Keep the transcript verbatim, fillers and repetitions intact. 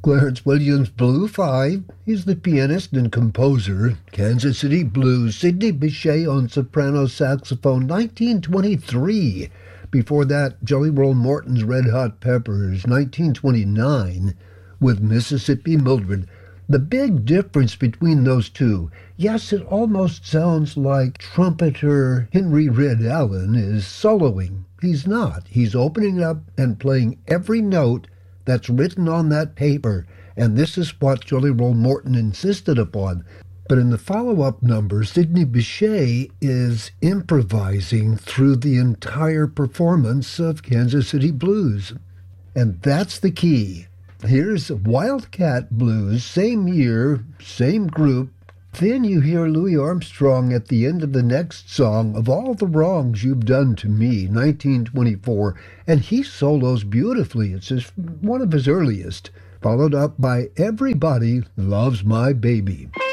Clarence Williams Blue Five. He's the pianist and composer. Kansas City Blues. Sidney Bechet on soprano saxophone, nineteen twenty-three. Before that, Jelly Roll Morton's Red Hot Peppers, nineteen twenty-nine, with Mississippi Mildred. The big difference between those two, yes, it almost sounds like trumpeter Henry Red Allen is soloing. He's not. He's opening up and playing every note that's written on that paper, and this is what Jelly Roll Morton insisted upon. But in the follow-up number, Sidney Bechet is improvising through the entire performance of Kansas City Blues. And that's the key. Here's Wildcat Blues, same year, same group. Then you hear Louis Armstrong at the end of the next song, Of All the Wrongs You've Done to Me, nineteen twenty-four, and he solos beautifully. It's his, one of his earliest, followed up by Everybody Loves My Baby.